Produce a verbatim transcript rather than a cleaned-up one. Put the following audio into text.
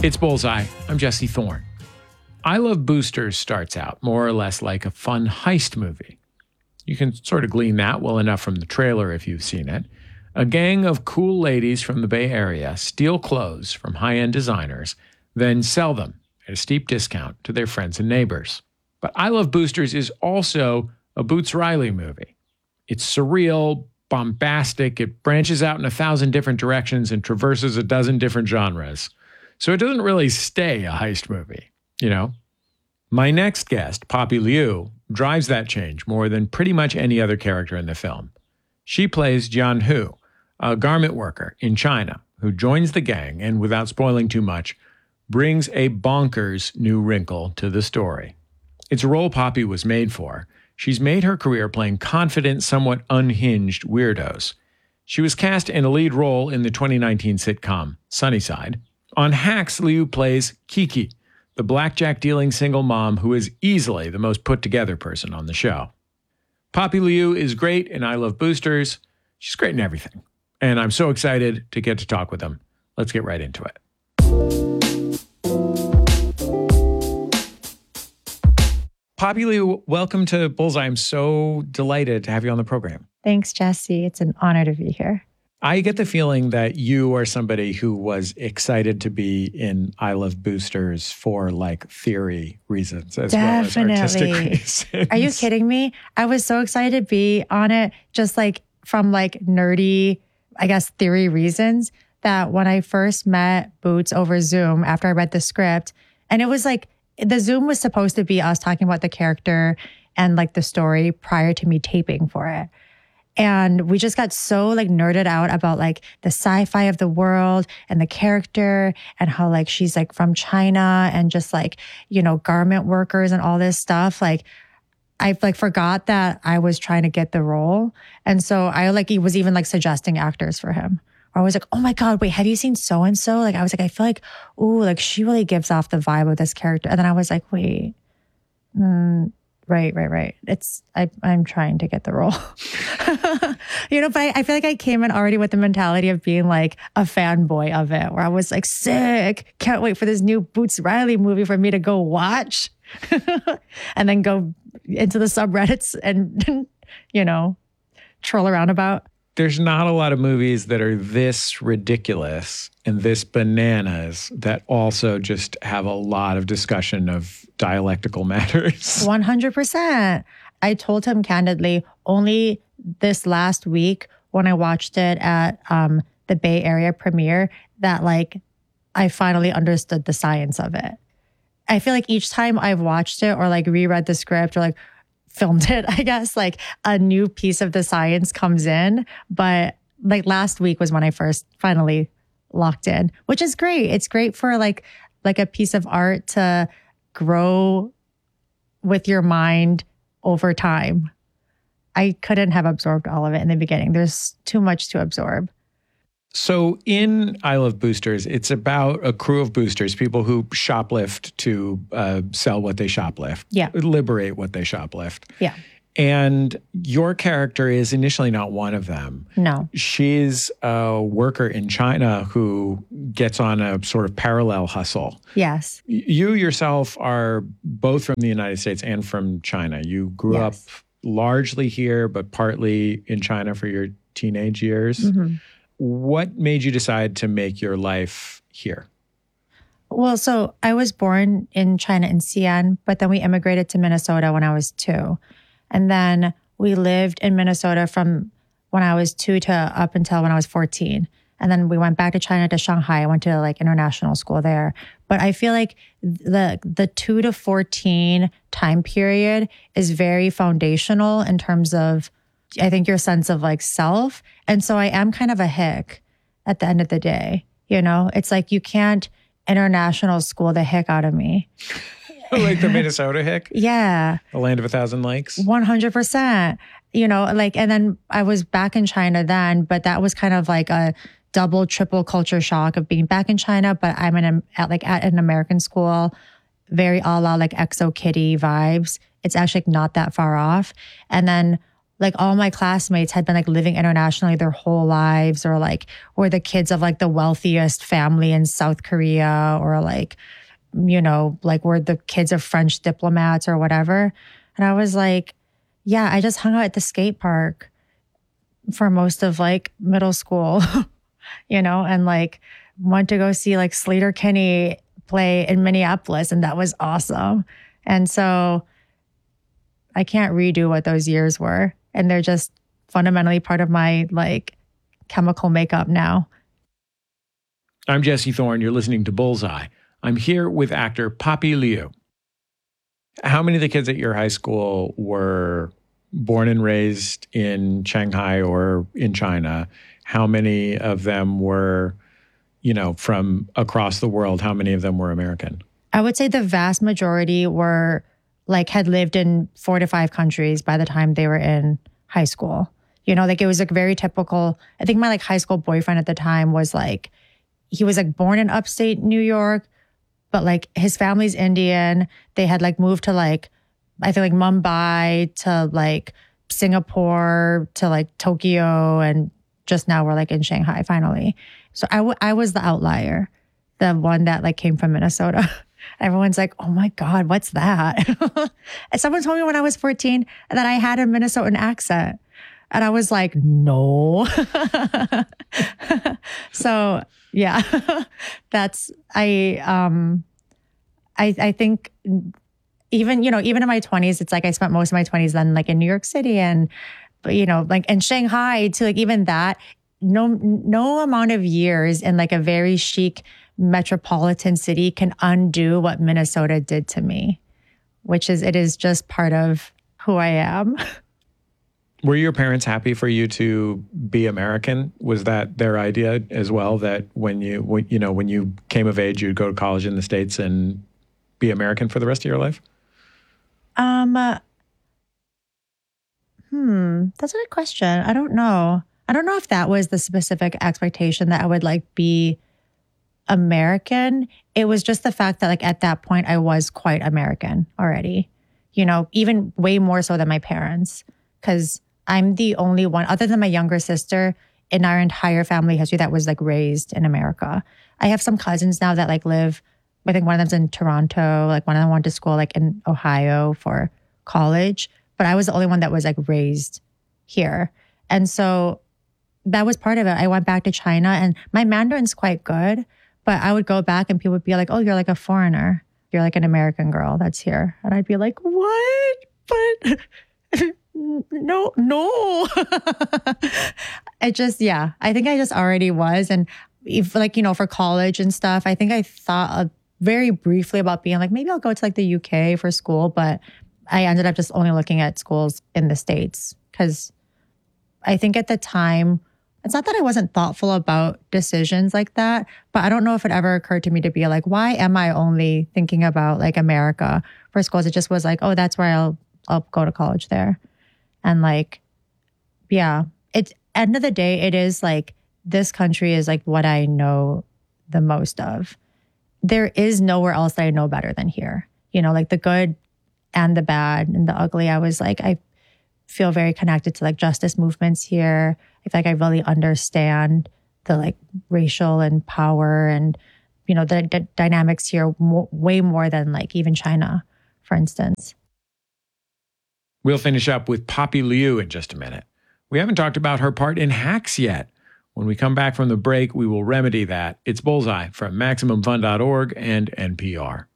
It's Bullseye. I'm Jesse Thorne. I Love Boosters starts out more or less like a fun heist movie. You can sort of glean that well enough from the trailer if you've seen it. A gang of cool ladies from the Bay Area steal clothes from high-end designers, then sell them at a steep discount to their friends and neighbors. But I Love Boosters is also a Boots Riley movie. It's surreal, bombastic, it branches out in a thousand different directions and traverses a dozen different genres. So it doesn't really stay a heist movie, you know? My next guest, Poppy Liu, drives that change more than pretty much any other character in the film. She plays Jian Hu, a garment worker in China who joins the gang and, without spoiling too much, brings a bonkers new wrinkle to the story. It's a role Poppy was made for. She's made her career playing confident, somewhat unhinged weirdos. She was cast in a lead role in the twenty nineteen sitcom Sunnyside. On Hacks, Liu plays Kiki, the blackjack-dealing single mom who is easily the most put-together person on the show. Poppy Liu is great in I Love Boosters. She's great in everything. And I'm so excited to get to talk with them. Let's get right into it. Poppy Liu, welcome to Bullseye. I'm so delighted to have you on the program. Thanks, Jesse. It's an honor to be here. I get the feeling that you are somebody who was excited to be in I Love Boosters for like theory reasons as Definitely. well as artistic reasons. Are you kidding me? I was so excited to be on it just like from like nerdy, I guess, theory reasons that when I first met Boots over Zoom after I read the script, and it was like, the Zoom was supposed to be us talking about the character and like the story prior to me taping for it. And we just got so like nerded out about like the sci-fi of the world and the character and how like she's like from China and just like, you know, garment workers and all this stuff. Like I like forgot that I was trying to get the role. And so I like, he was even like suggesting actors for him. Or I was like, oh my God, wait, have you seen so-and-so? Like, I was like, I feel like, ooh, like she really gives off the vibe of this character. And then I was like, wait, mm, right, right, right. It's, I, I'm trying to get the role. You know, but I, I feel like I came in already with the mentality of being like a fanboy of it, where I was like, sick, can't wait for this new Boots Riley movie for me to go watch. And then go into the subreddits and, you know, troll around about. There's not a lot of movies that are this ridiculous and this bananas that also just have a lot of discussion of dialectical matters. one hundred percent. I told him candidly, only this last week when I watched it at um, the Bay Area premiere, that like I finally understood the science of it. I feel like each time I've watched it or like reread the script or like filmed it, I guess, like a new piece of the science comes in. But like last week was when I first finally locked in, which is great. It's great for like, like a piece of art to grow with your mind over time. I couldn't have absorbed all of it in the beginning. There's too much to absorb. So in I Love Boosters, it's about a crew of boosters, people who shoplift to uh, sell what they shoplift, yeah, liberate what they shoplift. Yeah. And your character is initially not one of them. No. She's a worker in China who gets on a sort of parallel hustle. Yes. You yourself are both from the United States and from China. You grew yes. up largely here, but partly in China for your teenage years. Mm-hmm. What made you decide to make your life here? Well, so I was born in China in Xi'an, but then we immigrated to Minnesota when I was two. And then we lived in Minnesota from when I was two to up until when I was fourteen. And then we went back to China to Shanghai. I went to like international school there. But I feel like the the two to fourteen time period is very foundational in terms of, I think, your sense of like self. And so I am kind of a hick at the end of the day. You know, it's like you can't international school the hick out of me. Like the Minnesota hick? Yeah. The land of a thousand lakes? one hundred percent. You know, like, and then I was back in China then, but that was kind of like a double, triple culture shock of being back in China, but I'm in a, at like at an American school, very a la like Exo Kitty vibes. It's actually not that far off. And then like all my classmates had been like living internationally their whole lives, or like, or the kids of like the wealthiest family in South Korea, or like, you know, like we're the kids of French diplomats or whatever. And I was like, yeah, I just hung out at the skate park for most of like middle school, you know, and like went to go see like Slater Kinney play in Minneapolis. And that was awesome. And so I can't redo what those years were. And they're just fundamentally part of my like chemical makeup now. I'm Jesse Thorne. You're listening to Bullseye. I'm here with actor Poppy Liu. How many of the kids at your high school were born and raised in Shanghai or in China? How many of them were, you know, from across the world? How many of them were American? I would say the vast majority were like had lived in four to five countries by the time they were in high school. You know, like it was like very typical. I think my like high school boyfriend at the time was like, he was like born in upstate New York, but like his family's Indian. They had like moved to like, I think like Mumbai to like Singapore to like Tokyo. And just now we're like in Shanghai finally. So I, w- I was the outlier, the one that like came from Minnesota. Everyone's like, oh my God, what's that? And someone told me when I was fourteen that I had a Minnesotan accent. And I was like, no. So yeah, that's, I, um, I, I think even, you know, even in my twenties, it's like I spent most of my twenties then like in New York City and, you know, like in Shanghai to like even that, no, no amount of years in like a very chic metropolitan city can undo what Minnesota did to me, which is, it is just part of who I am. Were your parents happy for you to be American? Was that their idea as well? That when you, when, you know, when you came of age, you'd go to college in the States and be American for the rest of your life? Um, uh, hmm, that's a good question. I don't know. I don't know if that was the specific expectation that I would like be American. It was just the fact that like at that point I was quite American already, you know, even way more so than my parents, because I'm the only one other than my younger sister in our entire family history that was like raised in America. I have some cousins now that like live, I think one of them's in Toronto, like one of them went to school like in Ohio for college, but I was the only one that was like raised here. And so that was part of it. I went back to China and my Mandarin's quite good, but I would go back and people would be like, oh, you're like a foreigner. You're like an American girl that's here. And I'd be like, what? But no, no. I just, yeah, I think I just already was. And if like, you know, for college and stuff, I think I thought uh, very briefly about being like, maybe I'll go to like the U K for school. But I ended up just only looking at schools in the States because I think at the time, it's not that I wasn't thoughtful about decisions like that, but I don't know if it ever occurred to me to be like, why am I only thinking about like America for schools? It just was like, oh, that's where I'll I'll go to college there. And like, yeah, it's end of the day, it is like, this country is like what I know the most of. There is nowhere else that I know better than here. You know, like the good and the bad and the ugly. I was like, I feel very connected to like justice movements here. I feel like I really understand the like racial and power and, you know, the d- dynamics here mo- way more than like even China, for instance. We'll finish up with Poppy Liu in just a minute. We haven't talked about her part in Hacks yet. When we come back from the break, we will remedy that. It's Bullseye from Maximum Fun dot org and N P R.